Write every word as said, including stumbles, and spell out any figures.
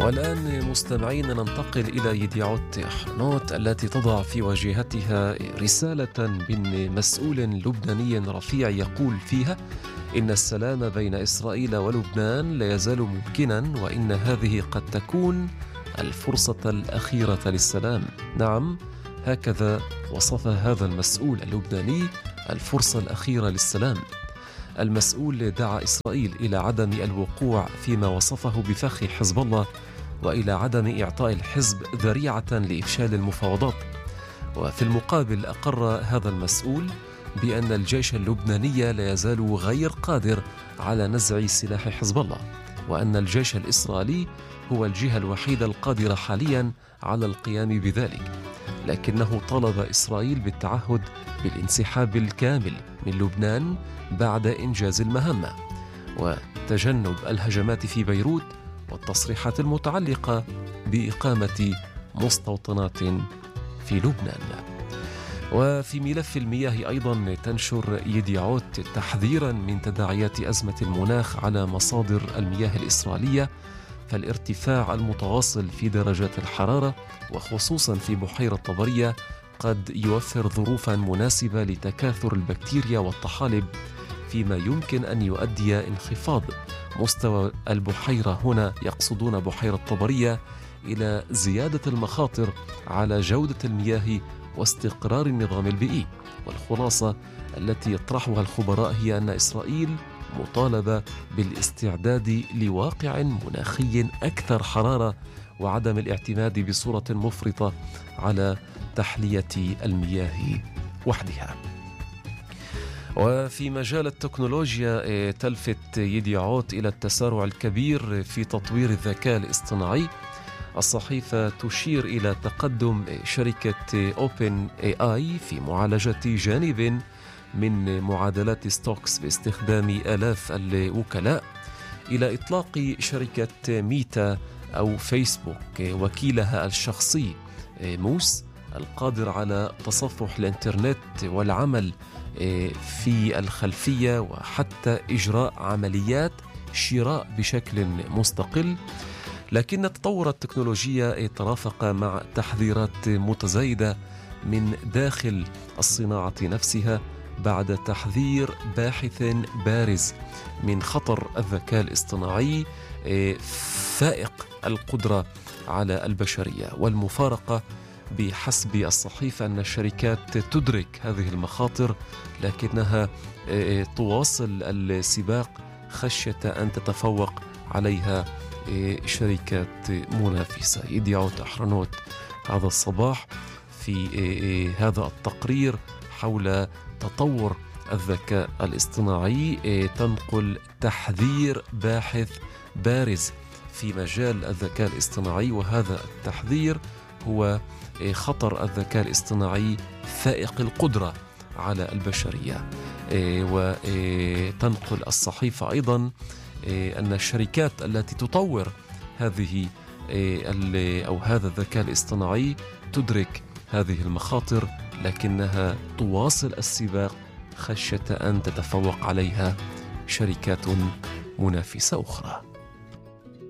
والآن مستمعين ننتقل إلى يديعوت أحرنوت التي تضع في واجهتها رسالة من مسؤول لبناني رفيع يقول فيها إن السلام بين إسرائيل ولبنان لا يزال ممكنا، وإن هذه قد تكون الفرصة الأخيرة للسلام. نعم، هكذا وصف هذا المسؤول اللبناني الفرصة الأخيرة للسلام. المسؤول دعا إسرائيل إلى عدم الوقوع فيما وصفه بفخ حزب الله، وإلى عدم إعطاء الحزب ذريعة لإفشال المفاوضات. وفي المقابل أقر هذا المسؤول بأن الجيش اللبناني لا يزال غير قادر على نزع سلاح حزب الله، وأن الجيش الإسرائيلي هو الجهة الوحيدة القادرة حاليا على القيام بذلك، لكنه طالب إسرائيل بالتعهد بالانسحاب الكامل من لبنان بعد إنجاز المهمة، وتجنب الهجمات في بيروت والتصريحات المتعلقة بإقامة مستوطنات في لبنان. وفي ملف المياه أيضا تنشر يديعوت تحذيرا من تداعيات أزمة المناخ على مصادر المياه الإسرائيلية، فالارتفاع المتواصل في درجات الحرارة وخصوصا في بحيرة طبرية قد يوفر ظروفا مناسبة لتكاثر البكتيريا والطحالب، فيما يمكن أن يؤدي انخفاض مستوى البحيرة، هنا يقصدون بحيرة طبرية، إلى زيادة المخاطر على جودة المياه واستقرار النظام البيئي. والخلاصة التي يطرحها الخبراء هي أن إسرائيل مطالبة بالاستعداد لواقع مناخي أكثر حرارة، وعدم الاعتماد بصورة مفرطة على تحلية المياه وحدها. وفي مجال التكنولوجيا تلفت يديعوت إلى التسارع الكبير في تطوير الذكاء الاصطناعي. الصحيفة تشير إلى تقدم شركة أوبن إي آي في معالجة جانب من معادلات ستوكس باستخدام آلاف الوكلاء، إلى إطلاق شركة ميتا أو فيسبوك وكيلها الشخصي موس القادر على تصفح الإنترنت والعمل في الخلفية وحتى إجراء عمليات شراء بشكل مستقل. لكن التطور التكنولوجي ترافق مع تحذيرات متزايدة من داخل الصناعة نفسها، بعد تحذير باحث بارز من خطر الذكاء الاصطناعي فائق القدرة على البشرية. والمفارقة بحسب الصحيفة أن الشركات تدرك هذه المخاطر، لكنها تواصل السباق خشية أن تتفوق عليها شركات منافسة. يديعوت أحرنوت هذا الصباح في هذا التقرير حول تطور الذكاء الاصطناعي تنقل تحذير باحث بارز في مجال الذكاء الاصطناعي، وهذا التحذير هو خطر الذكاء الاصطناعي فائق القدرة على البشرية. وتنقل الصحيفة أيضا أن الشركات التي تطور هذه أو هذا الذكاء الاصطناعي تدرك هذه المخاطر، لكنها تواصل السباق خشية أن تتفوق عليها شركات منافسة أخرى.